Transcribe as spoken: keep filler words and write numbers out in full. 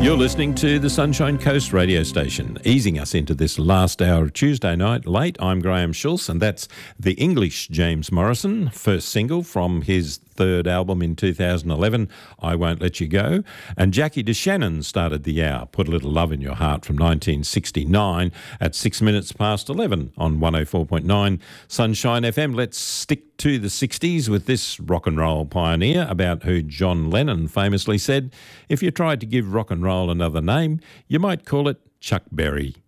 You're listening to the Sunshine Coast radio station, easing us into this last hour of Tuesday night late. I'm Graham Schultz, and that's the English James Morrison, first single from his third album in two thousand eleven, I Won't Let You Go. And Jackie DeShannon started the hour, Put a Little Love in Your Heart, from nineteen sixty-nine at six minutes past eleven on one oh four point nine Sunshine F M. Let's stick to the sixties with this rock and roll pioneer, about who John Lennon famously said, if you tried to give rock and roll another name, you might call it Chuck Berry.